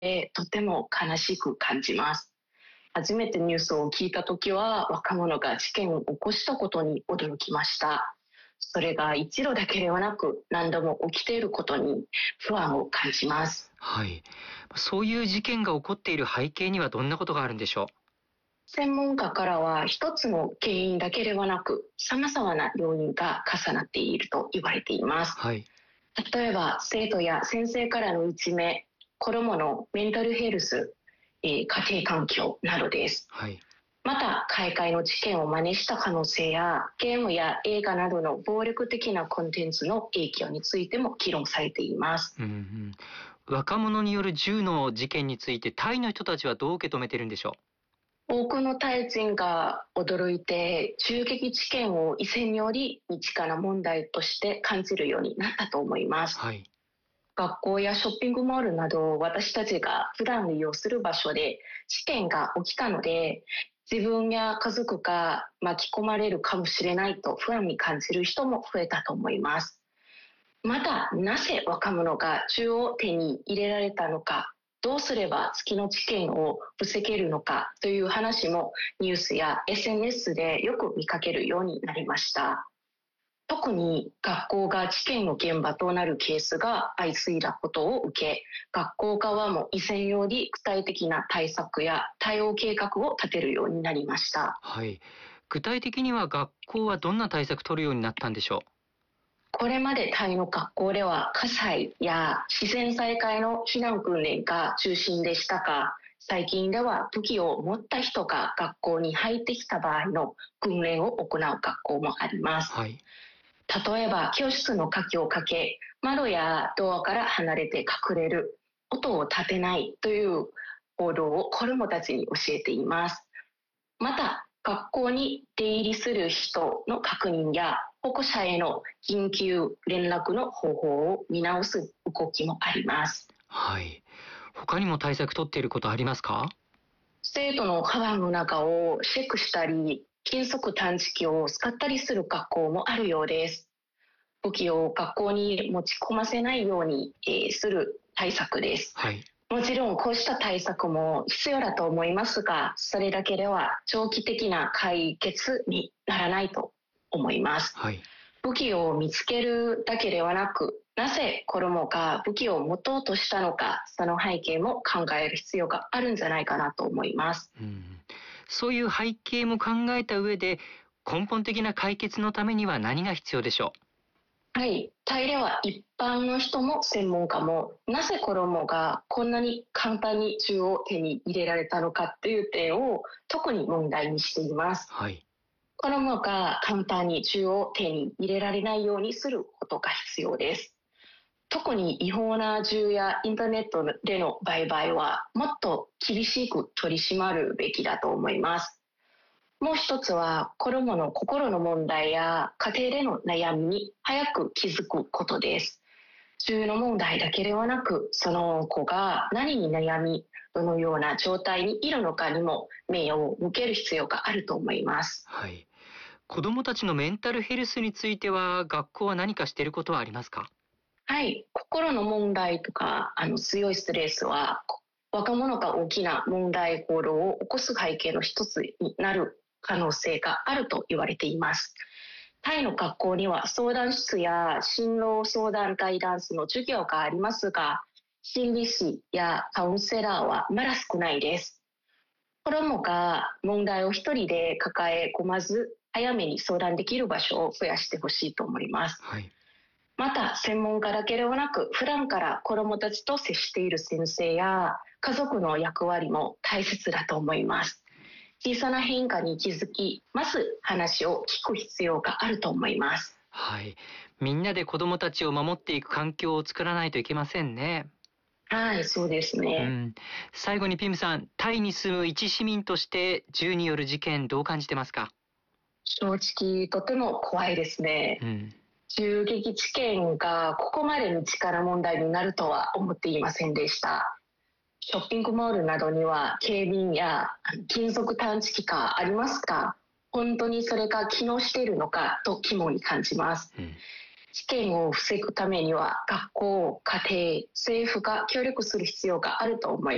とても悲しく感じます。初めてニュースを聞いたときは、若者が事件を起こしたことに驚きました。それが一度だけではなく、何度も起きていることに不安を感じます。 はい。そういう事件が起こっている背景にはどんなことがあるんでしょ専門家からは一つの原因だけではなく、様々な要因が重なっていると言われています。 う？はい。 例えば、生徒や先生からのいじめ、子供のメンタルヘルス、家庭環境などです。 はい。 また、海外の事件を真似した可能性や、ゲームや映画などの暴力的なコンテンツの影響についても議論されています。 うんうん。若者による銃の事件についてタイの人たちはどう受け止めてるんでしょ多くのタイ人が驚いて、銃撃事件を以前より身近な問題として感じるようになったと思いまう？ す。 はい。 学校やショッピングモールなど私たちが普段利用する場所で事件が起きたので、自分や家族が巻き込まれるかもしれないと不安に感じる人も増えたと思います。また、なぜ若者が銃を手に入れられたのか、どうすれば次の事件を防げるのかという話もニュースや SNS でよく見かけるようになりました。特に学校が事件の現場となるケースが相次いだことを受け、学校側も以前より具体的な対策や対応計画を立てるようになりました。 はい。具体的には学校はどんな対策取るようになったんでしょこれまでタイの学校では火災や自然災害の避難訓練が中心でしたが、最近では武器を持った人が学校に入ってきた場合の訓練を行う学校もありまう？ す。 はい。 例えば教室の鍵をかけ、窓やドアから離れて隠れる、音を立てないという行動を子どもたちに教えています。また、学校に出入りする人の確認や保護者への緊急連絡の方法を見直す動きもあります。 はい。他にも対策取っていることありますか？ 生徒のカバンの中をチェックしたり、金属探知機を使ったりする学校もあるようです。武器を学校に持ち込ませないように、する対策です。 はい。 もちろんこうした対策も必要だと思いますが、それだけでは長期的な解決にならないと思います。 はい。 武器を見つけるだけではなく、なぜ子供が武器を持とうとしたのか、その背景も考える必要があるんじゃないかなと思います。 うん。そういう背景も考えた上で、根本的な解決のためには何が必要でしょはい、タイでは一般の人も専門家も、なぜ子供がこんなに簡単に銃を手に入れられたのかという点を特に問題にしています。 う？はい。 子供が簡単に銃を手に入れられないようにすることが必要です。特に違法な銃やインターネットでの売買はもっと厳しく取り締まるべきだと思います。もう一つは子供の心の問題や家庭での悩みに早く気づくことです。銃の問題だけではなく、その子が何に悩み、どのような状態にいるのかにも目を向ける必要があると思います。 はい。子どもたちのメンタルヘルスについては、学校は何かしていることはありますか？ はい、心の問題とか強いストレスは若者が大きな問題行動を起こす背景の一つになる可能性があると言われています。タイの学校には相談室や進路相談ガイダンスの授業がありますが、心理師やカウンセラーはまだ少ないです。子どもが問題を一人で抱え込まず、早めに相談できる場所を増やしてほしいと思います。 はい。 また、専門家だけではなく、普段から子どもたちと接している先生や家族の役割も大切だと思います。小さな変化に気づき、まず話を聞く必要があると思います。 はい。みんなで子どもたちを守っていく環境を作らないといけませんね。 はい、そうですね。 うん。最後にピムさん、タイに住む一市民として銃による事件どう感じてますか？ 正直、とても怖いですね。 うん。 銃撃事件がここまで身近な問題になるとは思っていませんでした。ショッピングモールなどには警備員や金属探知機がありますか？本当にそれが機能しているのかと疑問に感じます。 うん。 事件を防ぐためには学校、家庭、政府が協力する必要があると思います。